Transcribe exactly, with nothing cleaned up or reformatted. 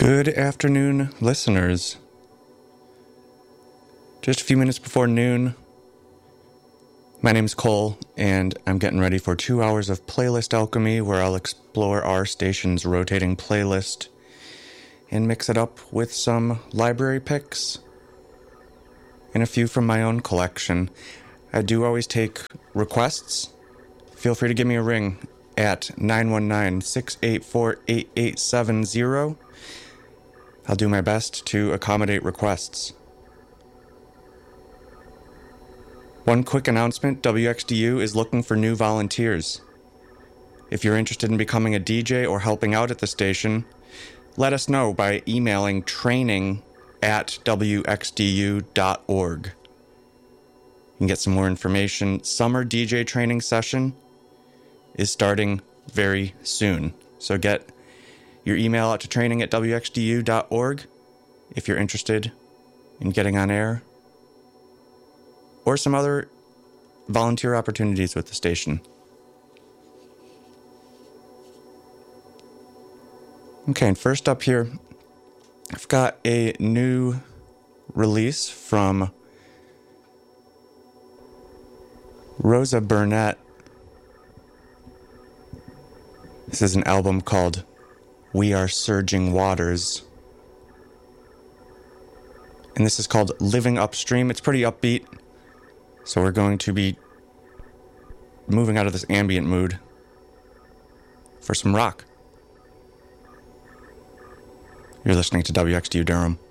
Good afternoon, listeners. Just a few minutes before noon. My name's Cole, and I'm getting ready for two hours of Playlist Alchemy, where I'll explore our station's rotating playlist and mix it up with some library picks and a few from my own collection. I do always take requests. Feel free to give me a ring at nine one nine, six eight four, eight eight seven zero. I'll do my best to accommodate requests. One quick announcement, W X D U is looking for new volunteers. If you're interested in becoming a D J or helping out at the station, let us know by emailing training at w x d u dot org. You can get some more information. Summer D J training session is starting very soon. So get your email out to training at w x d u dot org if you're interested in getting on air or some other volunteer opportunities with the station. Okay, and first up here, I've got a new release from Rosa Burnett. This is an album called We Are Surging Waters. And this is called Living Upstream. It's pretty upbeat. So we're going to be moving out of this ambient mood for some rock. You're listening to W X D U Durham.